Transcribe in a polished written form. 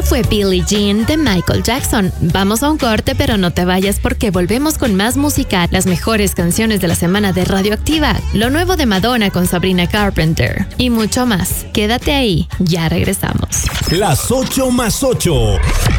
fue Billie Jean de Michael Jackson. Vamos a un corte, pero no te vayas porque volvemos con más música, las mejores canciones de la semana de Radioactiva, lo nuevo de Madonna con Sabrina Carpenter y mucho más. Quédate ahí, ya regresamos. Las 8 más 8.